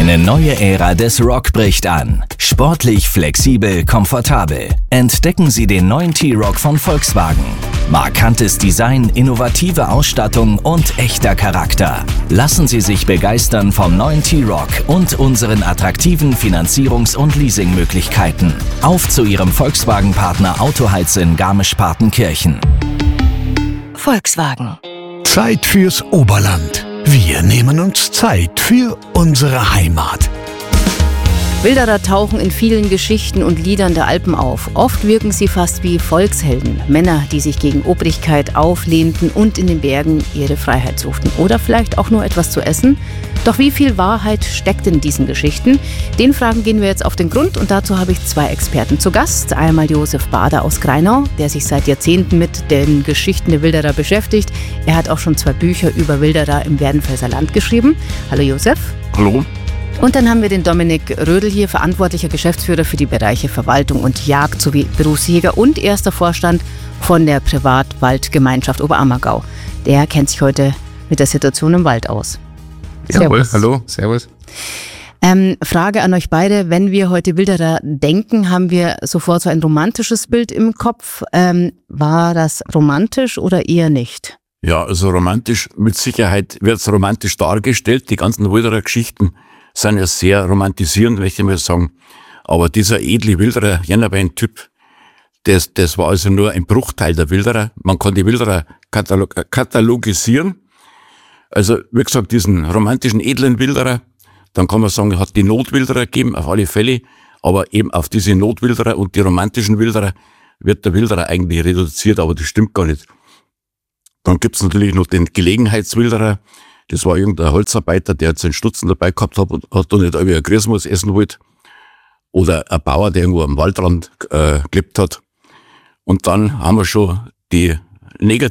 Eine neue Ära des Rock bricht an. Sportlich, flexibel, komfortabel. Entdecken Sie den neuen T-Roc von Volkswagen. Markantes Design, innovative Ausstattung und echter Charakter. Lassen Sie sich begeistern vom neuen T-Roc und unseren attraktiven Finanzierungs- und Leasingmöglichkeiten. Auf zu Ihrem Volkswagen-Partner Autoheiz in Garmisch-Partenkirchen. Volkswagen. Zeit fürs Oberland. Wir nehmen uns Zeit für unsere Heimat. Wilderer tauchen in vielen Geschichten und Liedern der Alpen auf. Oft wirken sie fast wie Volkshelden. Männer, die sich gegen Obrigkeit auflehnten und in den Bergen ihre Freiheit suchten. Oder vielleicht auch nur etwas zu essen. Doch wie viel Wahrheit steckt in diesen Geschichten? Den Fragen gehen wir jetzt auf den Grund und dazu habe ich zwei Experten zu Gast. Einmal Josef Bader aus Greinau, der sich seit Jahrzehnten mit den Geschichten der Wilderer beschäftigt. Er hat auch schon 2 Bücher über Wilderer im Werdenfelser Land geschrieben. Hallo Josef. Hallo. Und dann haben wir den Dominik Rödel hier, verantwortlicher Geschäftsführer für die Bereiche Verwaltung und Jagd sowie Berufsjäger und erster Vorstand von der Privatwaldgemeinschaft Oberammergau. Der kennt sich heute mit der Situation im Wald aus. Jawohl, hallo, servus. Frage an euch beide, wenn wir heute Wilderer denken, haben wir sofort so ein romantisches Bild im Kopf. War das romantisch oder eher nicht? Ja, also romantisch, mit Sicherheit wird es romantisch dargestellt. Die ganzen Wilderer Geschichten sind ja sehr romantisierend, möchte ich mal sagen. Aber dieser edle Wilderer, Jennerbein-Typ, das war also nur ein Bruchteil der Wilderer. Man kann die Wilderer katalogisieren. Also, wie gesagt, diesen romantischen, edlen Wilderer, dann kann man sagen, hat die Notwilderer gegeben, auf alle Fälle. Aber eben auf diese Notwilderer und die romantischen Wilderer wird der Wilderer eigentlich reduziert, aber das stimmt gar nicht. Dann gibt's natürlich noch den Gelegenheitswilderer. Das war irgendein Holzarbeiter, der jetzt einen Stutzen dabei gehabt hat und hat dann nicht irgendwie ein Christmas essen wollte. Oder ein Bauer, der irgendwo am Waldrand gelebt hat. Und dann haben wir schon die